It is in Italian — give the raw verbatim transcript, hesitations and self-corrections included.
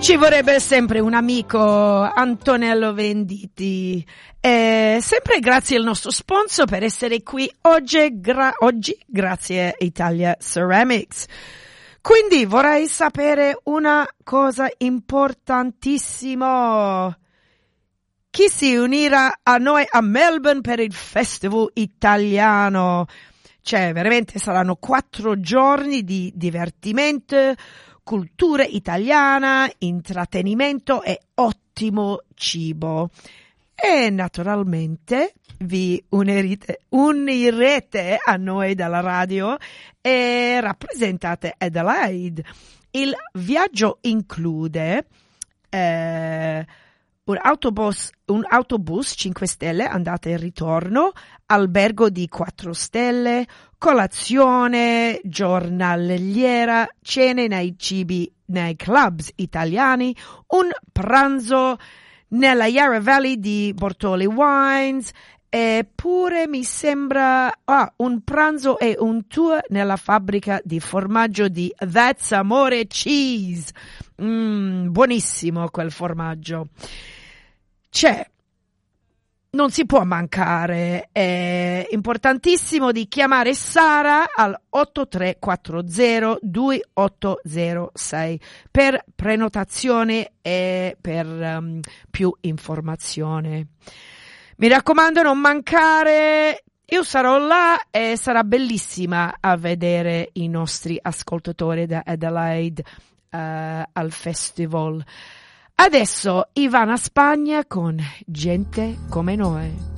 Ci vorrebbe sempre un amico, Antonello Venditti. E sempre grazie al nostro sponsor per essere qui oggi, gra- oggi grazie a Italia Ceramics. Quindi vorrei sapere una cosa importantissima. Chi si unirà a noi a Melbourne per il Festival Italiano? Cioè, veramente saranno quattro giorni di divertimento, cultura italiana, intrattenimento e ottimo cibo. E naturalmente vi unirete, unirete a noi dalla radio e rappresentate Adelaide. Il viaggio include eh, un autobus, un autobus cinque stelle andata e ritorno, albergo di quattro stelle, colazione giornaliera, cene nei cibi nei clubs italiani, un pranzo nella Yarra Valley di Bortoli Wines, eppure mi sembra ah, un pranzo e un tour nella fabbrica di formaggio di That's Amore Cheese. Mm, buonissimo quel formaggio. C'è, non si può mancare, è importantissimo di chiamare Sara al otto tre quattro zero due otto zero sei per prenotazione e per um, più informazione. Mi raccomando, non mancare, io sarò là e sarà bellissima a vedere i nostri ascoltatori da Adelaide uh, al festival. Adesso Ivana Spagna con Gente come noi.